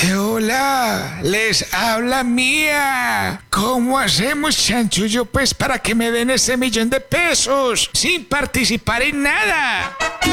Hola, les habla Mía. ¿Cómo hacemos, chanchullo, pues para que me den ese 1.000.000 de pesos sin participar en nada?